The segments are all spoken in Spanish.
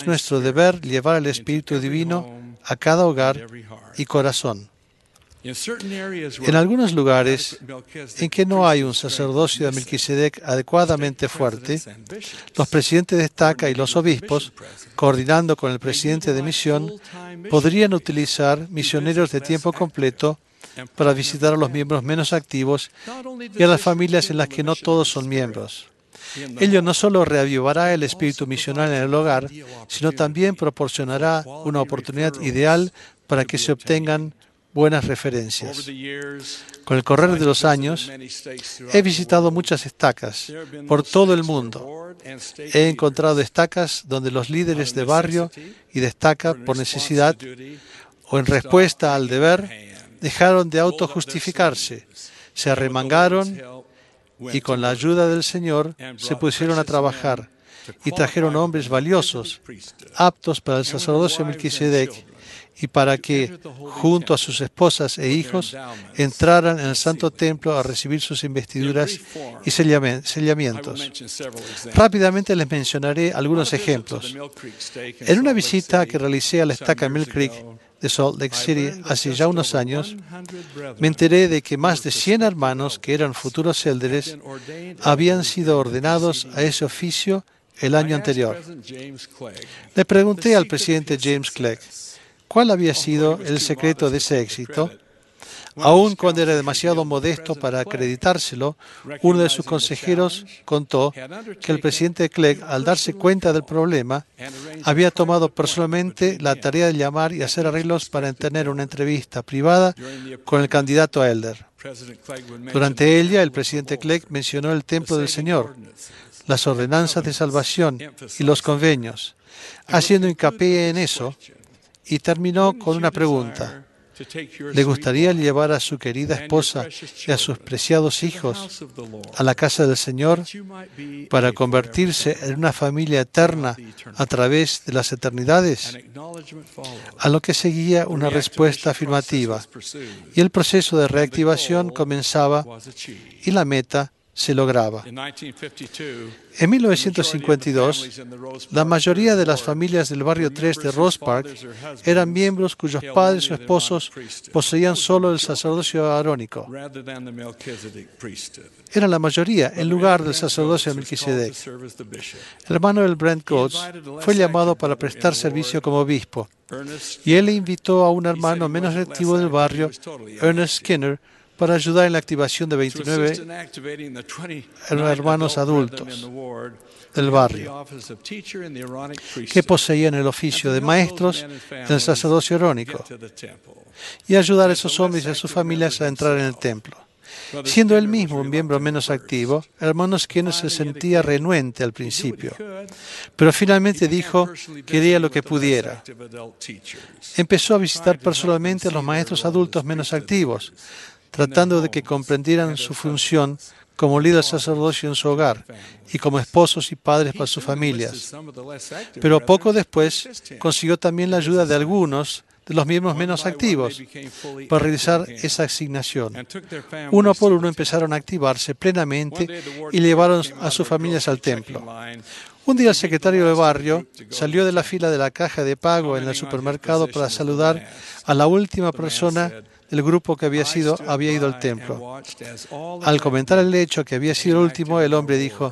es nuestro deber llevar el Espíritu Divino a cada hogar y corazón. En algunos lugares en que no hay un sacerdocio de Melquisedec adecuadamente fuerte, los presidentes de estaca y los obispos, coordinando con el presidente de misión, podrían utilizar misioneros de tiempo completo para visitar a los miembros menos activos y a las familias en las que no todos son miembros. Ello no solo reavivará el espíritu misional en el hogar, sino también proporcionará una oportunidad ideal para que se obtengan buenas referencias. Con el correr de los años, he visitado muchas estacas por todo el mundo. He encontrado estacas donde los líderes de barrio y de estaca, por necesidad o en respuesta al deber, dejaron de autojustificarse, se arremangaron y con la ayuda del Señor se pusieron a trabajar y trajeron hombres valiosos, aptos para el sacerdocio de Melquisedec y para que, junto a sus esposas e hijos, entraran en el Santo Templo a recibir sus investiduras y sellamientos. Rápidamente les mencionaré algunos ejemplos. En una visita que realicé a la estaca Mill Creek de Salt Lake City hace ya unos años, me enteré de que más de 100 hermanos que eran futuros élderes habían sido ordenados a ese oficio el año anterior. Le pregunté al presidente James Clegg cuál había sido el secreto de ese éxito. Aun cuando era demasiado modesto para acreditárselo, uno de sus consejeros contó que el presidente Clegg, al darse cuenta del problema, había tomado personalmente la tarea de llamar y hacer arreglos para tener una entrevista privada con el candidato a elder. Durante ella, el presidente Clegg mencionó el templo del Señor, las ordenanzas de salvación y los convenios, haciendo hincapié en eso, y terminó con una pregunta. ¿Le gustaría llevar a su querida esposa y a sus preciados hijos a la casa del Señor para convertirse en una familia eterna a través de las eternidades? A lo que seguía una respuesta afirmativa, y el proceso de reactivación comenzaba y la meta se lograba. En 1952, la mayoría de las familias del barrio 3 de Rose Park eran miembros cuyos padres o esposos poseían solo el sacerdocio arónico. Era la mayoría, en lugar del sacerdocio de Melquisedec. El hermano Brent Goetz fue llamado para prestar servicio como obispo, y él invitó a un hermano menos activo del barrio, Ernest Skinner, para ayudar en la activación de 29 hermanos adultos del barrio que poseían el oficio de maestros en el sacerdocio arónico, y ayudar a esos hombres y a sus familias a entrar en el templo. Siendo él mismo un miembro menos activo, el hermano Skinner se sentía renuente al principio, pero finalmente dijo que haría lo que pudiera. Empezó a visitar personalmente a los maestros adultos menos activos, tratando de que comprendieran su función como líder sacerdocio en su hogar y como esposos y padres para sus familias. Pero poco después consiguió también la ayuda de algunos de los miembros menos activos para realizar esa asignación. Uno por uno empezaron a activarse plenamente y llevaron a sus familias al templo. Un día el secretario de barrio salió de la fila de la caja de pago en el supermercado para saludar a la última persona del grupo que había ido al templo. Al comentar el hecho que había sido el último, el hombre dijo: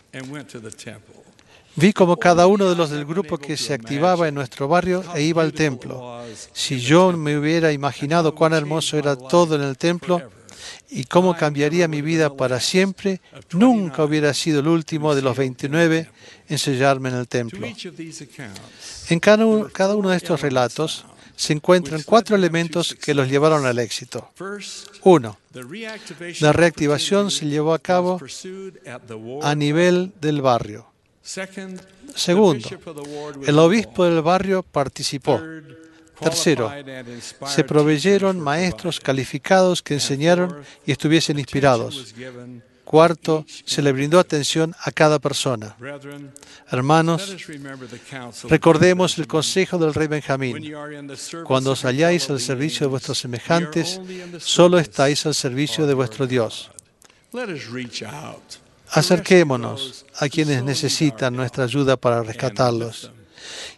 vi como cada uno de los del grupo que se activaba en nuestro barrio e iba al templo. Si yo me hubiera imaginado cuán hermoso era todo en el templo y cómo cambiaría mi vida para siempre, nunca hubiera sido el último de los 29 en sellarme en el templo. En cada uno de estos relatos se encuentran 4 elementos que los llevaron al éxito. 1. La reactivación se llevó a cabo a nivel del barrio. Segundo, el obispo del barrio participó. Tercero, se proveyeron maestros calificados que enseñaron y estuviesen inspirados. Cuarto, se le brindó atención a cada persona. Hermanos, recordemos el consejo del rey Benjamín. Cuando os halláis al servicio de vuestros semejantes, solo estáis al servicio de vuestro Dios. Acerquémonos a quienes necesitan nuestra ayuda para rescatarlos.